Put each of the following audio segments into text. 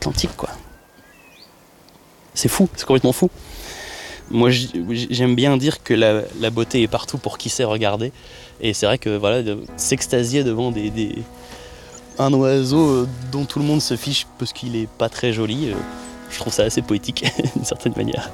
l'Atlantique, quoi. C'est fou, c'est complètement fou. Moi, j'aime bien dire que la beauté est partout pour qui sait regarder. Et c'est vrai que voilà, de s'extasier devant un oiseau dont tout le monde se fiche parce qu'il est pas très joli, je trouve ça assez poétique d'une certaine manière.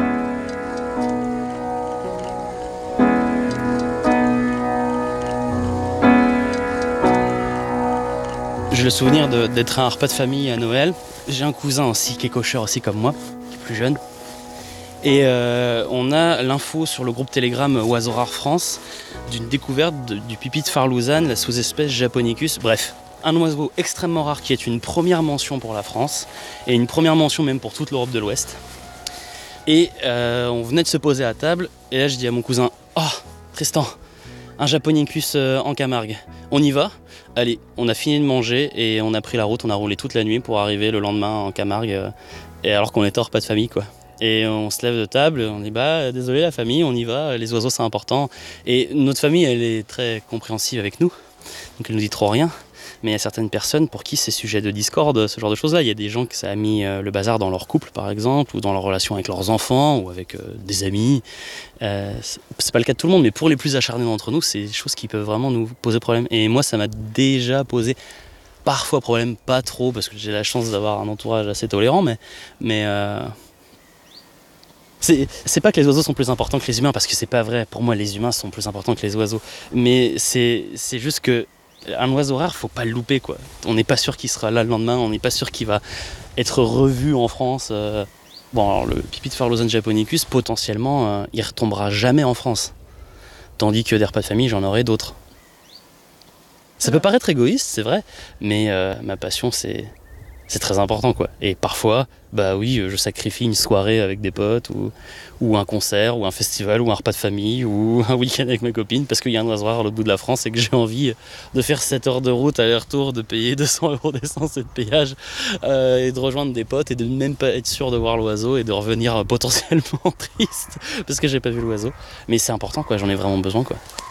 J'ai le souvenir d'être à un repas de famille à Noël. J'ai un cousin aussi qui est cocheur aussi comme moi, qui est plus jeune. Et on a l'info sur le groupe Telegram Oiseaux Rares France d'une découverte du pipi de Farlouzane, la sous-espèce Japonicus. Bref, un oiseau extrêmement rare qui est une première mention pour la France et une première mention même pour toute l'Europe de l'Ouest. Et on venait de se poser à table et là je dis à mon cousin « Oh, Tristan, un Japonicus en Camargue, on y va ?» Allez, on a fini de manger et on a pris la route, on a roulé toute la nuit pour arriver le lendemain en Camargue, et alors qu'on était en repas de famille, quoi. Et on se lève de table, on dit désolé la famille, on y va, les oiseaux c'est important. Et notre famille elle est très compréhensive avec nous, donc elle nous dit trop rien. Mais il y a certaines personnes pour qui c'est sujet de discorde, ce genre de choses-là. Il y a des gens que ça a mis le bazar dans leur couple par exemple, ou dans leur relation avec leurs enfants, ou avec des amis. C'est pas le cas de tout le monde, mais pour les plus acharnés d'entre nous, c'est des choses qui peuvent vraiment nous poser problème. Et moi ça m'a déjà posé parfois problème, pas trop, parce que j'ai la chance d'avoir un entourage assez tolérant, mais c'est pas que les oiseaux sont plus importants que les humains, parce que c'est pas vrai. Pour moi, les humains sont plus importants que les oiseaux. Mais c'est juste que un oiseau rare, faut pas le louper, quoi. On n'est pas sûr qu'il sera là le lendemain, on n'est pas sûr qu'il va être revu en France. Bon, alors le pipi de Farlouzane japonicus, potentiellement, il retombera jamais en France. Tandis que des repas de famille, j'en aurai d'autres. Ça peut paraître égoïste, c'est vrai, mais ma passion, c'est très important, quoi. Et parfois, oui, je sacrifie une soirée avec des potes, ou un concert, ou un festival, ou un repas de famille, ou un week-end avec ma copine, parce qu'il y a un oiseau rare à l'autre bout de la France et que j'ai envie de faire 7 heures de route aller-retour, de payer 200 € d'essence et de péage, et de rejoindre des potes, et de même pas être sûr de voir l'oiseau, et de revenir potentiellement triste, parce que j'ai pas vu l'oiseau. Mais c'est important, quoi, j'en ai vraiment besoin, quoi.